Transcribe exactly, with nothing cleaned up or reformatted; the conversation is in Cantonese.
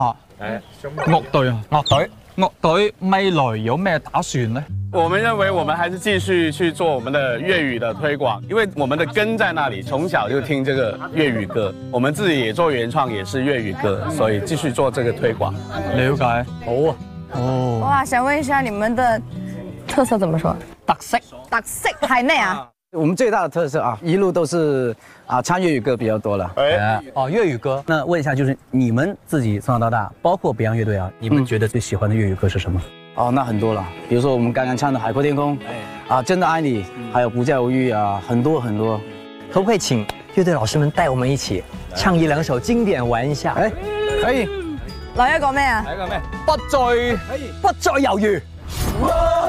啊，樂隊啊，樂隊，樂隊未來有咩打算呢？ 我們認為我們還是繼續去做我們的粵語的推廣，因為我們的根在那裡，從小就聽這個粵語歌，我們自己也做原創，也是粵語歌，所以繼續做這個推廣。 了解，好啊，哦， 哇，想問一下你們的特色怎麼說？ 特色， 特色係咩啊？ 我們最大的特色啊，一路都是啊唱粵語歌比較多了。 哎， 哦，粵語歌。那問一下，就是你們自己從小到大，包括 Beyond 樂隊啊，你們覺得最喜歡的粵語歌是什麼？ 哦，那很多了，比如說我們剛剛唱的《海闊天空》，啊，真的愛你，還有不再猶豫啊，很多很多。 可不可以請樂隊老師們帶我們一起唱一兩首經典玩一下？ 哎，可以。 來一個咩啊？ 嚟一個咩？不再， 不再猶豫。